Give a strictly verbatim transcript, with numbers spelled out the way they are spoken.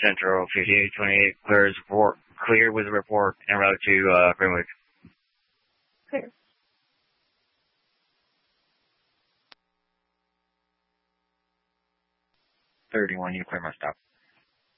Central, fifty-eight twenty-eight, clears report, clear with a report en route to uh, Grimwick. Clear. thirty-one, you clear my stop.